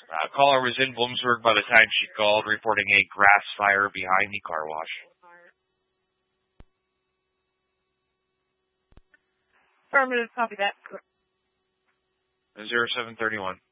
Caller was in Bloomsburg by the time she called, reporting a grass fire behind the car wash. Affirmative, copy that. 0731.